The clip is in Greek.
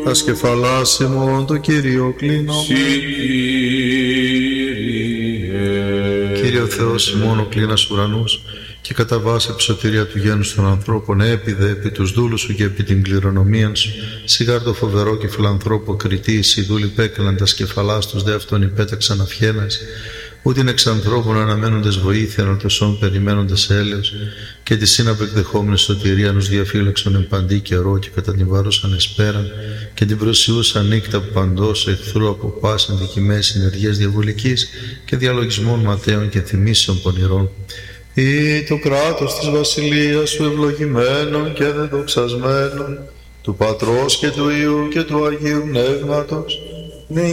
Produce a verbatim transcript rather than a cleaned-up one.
Τα σκεφαλάς ημών το Κύριο κλείνω. Κύριε ο Θεός ημών ο κλίνας ουρανούς και κατά βάση ψωτηρία του γένους των ανθρώπων έπιδε επί τους δούλους σου και επί την κληρονομία σου. Σιγάρ το φοβερό και φιλανθρώπο κριτή, οι δούλοι πέκλαν τα σκεφαλάς τους δε αυτόν υπέταξαν αυχένας. Ούτιν εξ ανθρώπων αναμένοντες βοήθεια, ανατοσών περιμένοντες έλεος, και τη σύναπ εκδεχόμενη σωτηρία νους διαφύλαξον εν παντή καιρό και κατά την βάρουσαν εσπέραν, και την προσιούσαν νύχτα από παντός εχθρού από πάσιν δικημένης συνεργίας διαβολικής και διαλογισμών ματέων και θυμήσεων πονηρών. Ή το κράτος της βασιλείας σου ευλογημένων και δεδοξασμένων, του Πατρός και του Υιού και του Αγίου Πνεύματος,